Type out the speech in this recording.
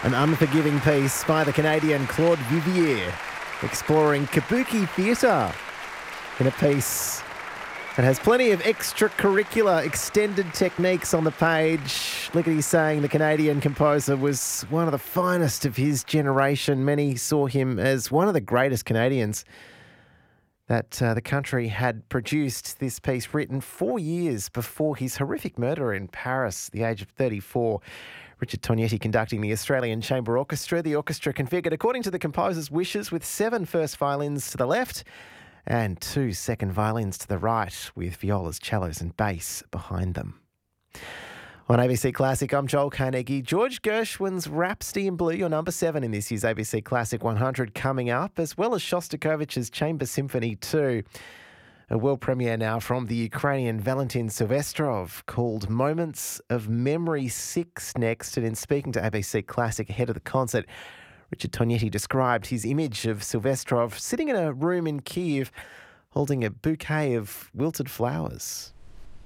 An unforgiving piece by the Canadian Claude Vivier, exploring kabuki theatre in a piece that has plenty of extracurricular extended techniques on the page. Lickety saying the Canadian composer was one of the finest of his generation. Many saw him as one of the greatest Canadians that the country had produced. This piece written 4 years before his horrific murder in Paris at the age of 34. Richard Tognetti conducting the Australian Chamber Orchestra. The orchestra configured according to the composer's wishes with 7 first violins to the left and 2 second violins to the right, with violas, cellos and bass behind them. On ABC Classic, I'm Joel Carnegie. George Gershwin's Rhapsody in Blue, your number 7 in this year's ABC Classic 100 coming up, as well as Shostakovich's Chamber Symphony 2. A world premiere now from the Ukrainian Valentin Silvestrov called Moments of Memory 6 next. And in speaking to ABC Classic ahead of the concert, Richard Tognetti described his image of Silvestrov sitting in a room in Kyiv holding a bouquet of wilted flowers.